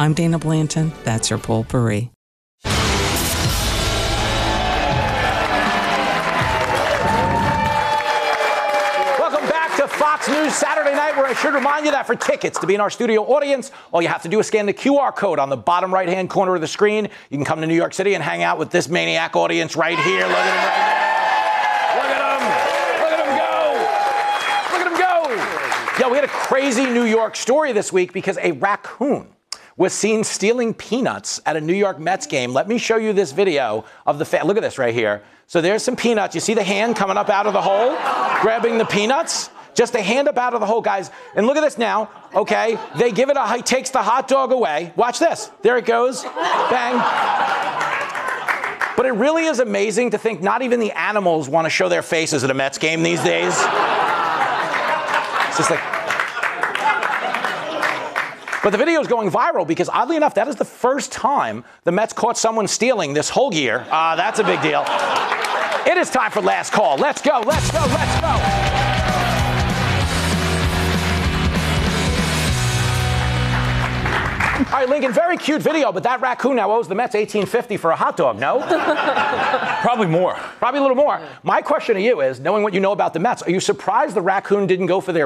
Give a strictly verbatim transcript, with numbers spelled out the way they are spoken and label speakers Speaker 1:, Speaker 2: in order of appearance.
Speaker 1: I'm Dana Blanton. That's your potpourri.
Speaker 2: Fox News Saturday night, where I should remind you that for tickets to be in our studio audience, all you have to do is scan the Q R code on the bottom right-hand corner of the screen. You can come to New York City and hang out with this maniac audience right here. Look at him right now. Look at him. Look at him go. Look at him go. Yeah, we had a crazy New York story this week because a raccoon was seen stealing peanuts at a New York Mets game. Let me show you this video of the fan. Look at this right here. So there's some peanuts. You see the hand coming up out of the hole, grabbing the peanuts? Just a hand up out of the hole, guys. And look at this now, okay? They give it a, he takes the hot dog away. Watch this. There it goes. Bang. But it really is amazing to think not even the animals want to show their faces at a Mets game these days. It's just like... But the video is going viral because, oddly enough, that is the first time the Mets caught someone stealing this whole year. Uh, that's a big deal. It is time for Last Call. Let's go, let's go, let's go. All right, Lincoln, very cute video, but that raccoon now owes the Mets eighteen fifty for a hot dog, no?
Speaker 3: Probably more.
Speaker 2: Probably a little more. My question to you is, knowing what you know about the Mets, are you surprised the raccoon didn't go for their